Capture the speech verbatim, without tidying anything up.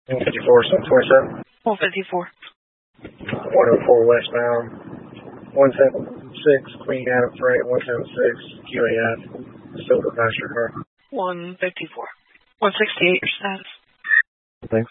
one fifty-four, seven twenty-seven. one fifty-four. one oh four westbound. one seventy-six, Queen Adam Freight, one seventy-six, Q A F, silver passenger car. one fifty-four. one sixty-eight, your status. Thanks.